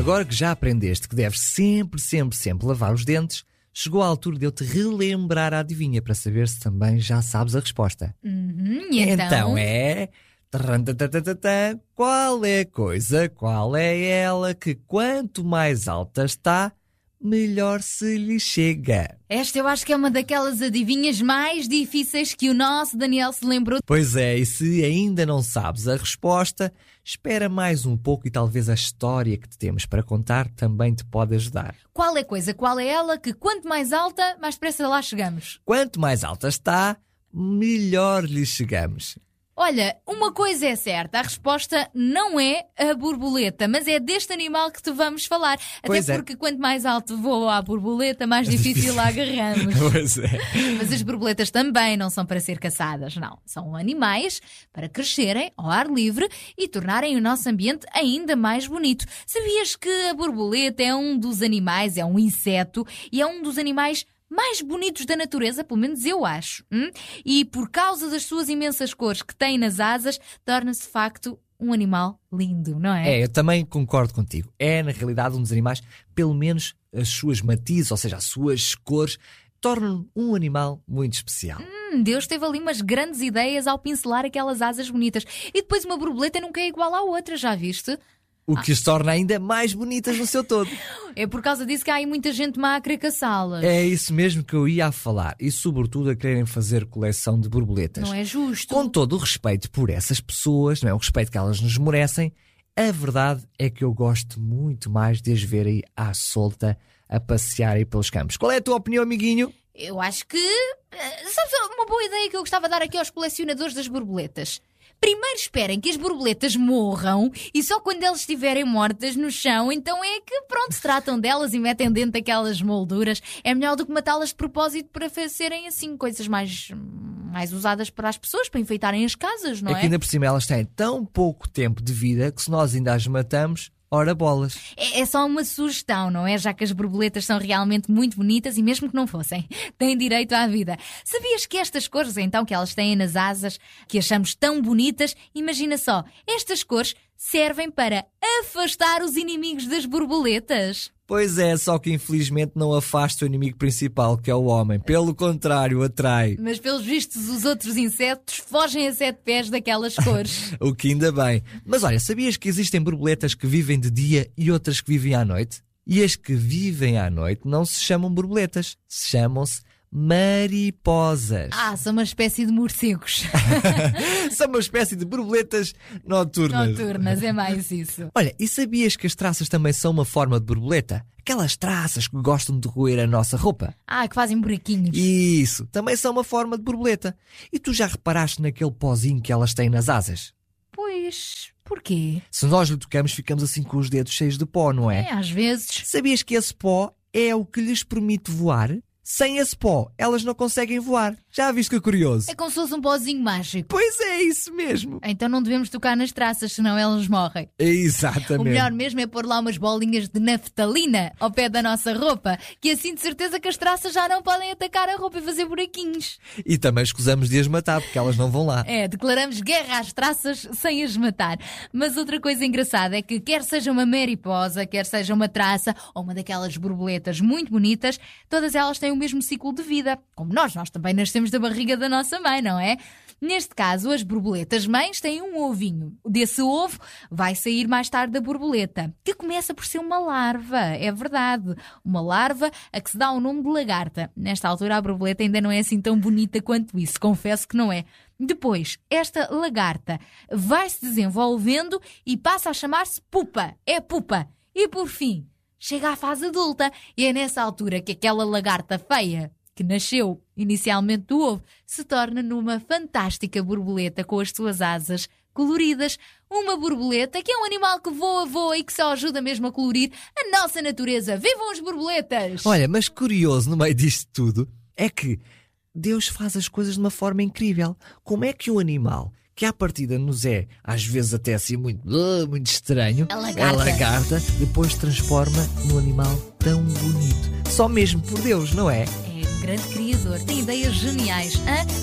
agora que já aprendeste que deves sempre lavar os dentes, chegou a altura de eu te relembrar a adivinha para saber se também já sabes a resposta. E Então é... Tarantatatata, qual é a coisa, qual é ela que quanto mais alta está, melhor se lhe chega? Esta eu acho que é uma daquelas adivinhas mais difíceis que o nosso Daniel se lembrou. Pois é, e se ainda não sabes a resposta, espera mais um pouco e talvez a história que te temos para contar também te pode ajudar. Qual é a coisa, qual é ela que quanto mais alta, mais depressa lá chegamos? Quanto mais alta está, melhor lhe chegamos. Olha, uma coisa é certa, a resposta não é a borboleta, mas é deste animal que te vamos falar. Pois Até porque quanto mais alto voa a borboleta, mais difícil a agarramos. Pois é. Mas as borboletas também não são para ser caçadas, não. São animais para crescerem ao ar livre e tornarem o nosso ambiente ainda mais bonito. Sabias que a borboleta é um dos animais, é um inseto e é um dos animais mais bonitos da natureza, pelo menos eu acho. E por causa das suas imensas cores que tem nas asas, torna-se de facto um animal lindo, não é? Eu também concordo contigo. É, na realidade, um dos animais, pelo menos as suas matizes, ou seja, as suas cores, tornam um animal muito especial. Deus teve ali umas grandes ideias ao pincelar aquelas asas bonitas. E depois uma borboleta nunca é igual à outra, já viste? O que as torna ainda mais bonitas no seu todo. É por causa disso que há aí muita gente má a querer caçá-las. É isso mesmo que eu ia a falar. E sobretudo a quererem fazer coleção de borboletas. Não é justo. Com todo o respeito por essas pessoas, não é? O respeito que elas nos merecem, a verdade é que eu gosto muito mais de as ver aí à solta, a passear aí pelos campos. Qual é a tua opinião, amiguinho? Eu acho que... Sabes uma boa ideia que eu gostava de dar aqui aos colecionadores das borboletas? Primeiro esperem que as borboletas morram e só quando elas estiverem mortas no chão, então é que pronto, se tratam delas e metem dentro daquelas molduras. É melhor do que matá-las de propósito para serem assim coisas mais usadas para as pessoas, para enfeitarem as casas, não é? É que ainda por cima elas têm tão pouco tempo de vida que se nós ainda as matamos, ora bolas. É só uma sugestão, não é? Já que as borboletas são realmente muito bonitas e mesmo que não fossem, têm direito à vida. Sabias que estas cores, então, que elas têm nas asas, que achamos tão bonitas, imagina só, estas cores servem para afastar os inimigos das borboletas. Pois é, só que infelizmente não afasta o inimigo principal, que é o homem. Pelo contrário, atrai. Mas pelos vistos, os outros insetos fogem a 7 pés daquelas cores. O que ainda bem. Mas olha, sabias que existem borboletas que vivem de dia e outras que vivem à noite? E as que vivem à noite não se chamam borboletas, chamam-se mariposas. São uma espécie de morcegos. São uma espécie de borboletas noturnas. Noturnas, é mais isso. Olha, e sabias que as traças também são uma forma de borboleta? Aquelas traças que gostam de roer a nossa roupa. Que fazem buraquinhos. Isso, também são uma forma de borboleta. E tu já reparaste naquele pozinho que elas têm nas asas? Pois, porquê? Se nós lhe tocamos, ficamos assim com os dedos cheios de pó, não é? Às vezes. Sabias que esse pó é o que lhes permite voar? Sem esse pó, elas não conseguem voar. Já viste que curioso? É como se fosse um pozinho mágico. Pois é, isso mesmo. Então não devemos tocar nas traças, senão elas morrem. Exatamente. O melhor mesmo é pôr lá umas bolinhas de naftalina ao pé da nossa roupa, que assim de certeza que as traças já não podem atacar a roupa e fazer buraquinhos. E também escusamos de as matar, porque elas não vão lá. Declaramos guerra às traças sem as matar. Mas outra coisa engraçada é que quer seja uma mariposa, quer seja uma traça ou uma daquelas borboletas muito bonitas, todas elas têm o mesmo ciclo de vida. Como nós também nascemos da barriga da nossa mãe, não é? Neste caso, as borboletas mães têm um ovinho. Desse ovo vai sair mais tarde a borboleta, que começa por ser uma larva, é verdade. Uma larva a que se dá o nome de lagarta. Nesta altura a borboleta ainda não é assim tão bonita quanto isso, confesso que não é. Depois, esta lagarta vai se desenvolvendo e passa a chamar-se pupa. É pupa. E por fim, chega à fase adulta e é nessa altura que aquela lagarta feia, que nasceu inicialmente do ovo, se torna numa fantástica borboleta com as suas asas coloridas. Uma borboleta que é um animal que voa e que só ajuda mesmo a colorir a nossa natureza. Vivam as borboletas! Olha, mas curioso no meio disto tudo é que Deus faz as coisas de uma forma incrível. Como é que um animal que à partida nos é, às vezes até assim muito estranho, a lagarta, depois se transforma num animal tão bonito. Só mesmo por Deus, não é? É um grande criador, tem ideias geniais.